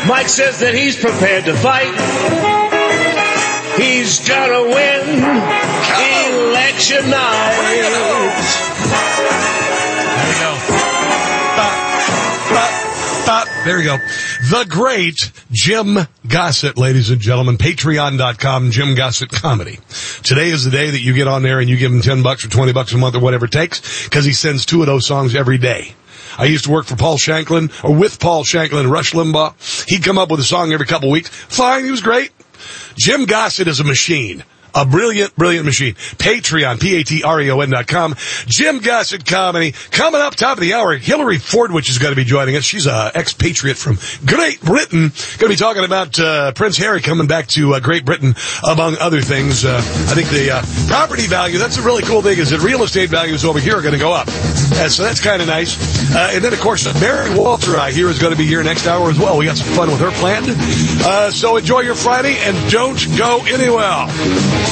Mike says that he's prepared to fight. He's gonna win election night. There you go. The great Jim Gossett, ladies and gentlemen. Patreon.com, Jim Gossett Comedy. Today is the day that you get on there and you give him $10 or $20 a month or whatever it takes, because he sends 2 of those songs every day. I used to work for Paul Shanklin, or with Paul Shanklin and Rush Limbaugh. He'd come up with a song every couple of weeks. Fine, he was great. Jim Gossett is a machine. A brilliant, brilliant machine. Patreon, Patreon.com. Jim Gossett Comedy. Coming up top of the hour, Hillary Fordwich is going to be joining us. She's an expatriate from Great Britain. Going to be talking about Prince Harry coming back to Great Britain, among other things. I think the property value, that's a really cool thing, is that real estate values over here are going to go up. So that's kind of nice. And then, of course, Mary Walter, I hear, is going to be here next hour as well. We got some fun with her planned. So enjoy your Friday and don't go anywhere.